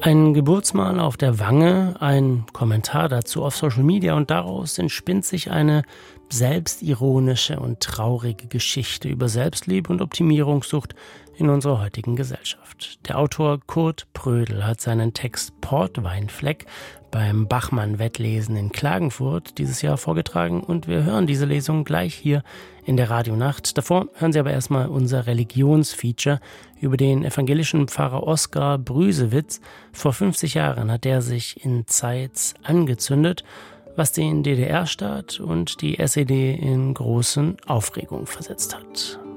Ein Geburtsmal auf der Wange, ein Kommentar dazu auf Social Media und daraus entspinnt sich eine selbstironische und traurige Geschichte über Selbstliebe und Optimierungssucht in unserer heutigen Gesellschaft. Der Autor Kurt Prödel hat seinen Text Portweinfleck beim Bachmann-Wettlesen in Klagenfurt dieses Jahr vorgetragen und wir hören diese Lesung gleich hier in der Radionacht. Davor hören Sie aber erstmal unser Religionsfeature über den evangelischen Pfarrer Oskar Brüsewitz. Vor 50 Jahren hat er sich in Zeitz angezündet, was den DDR-Staat und die SED in großen Aufregung versetzt hat.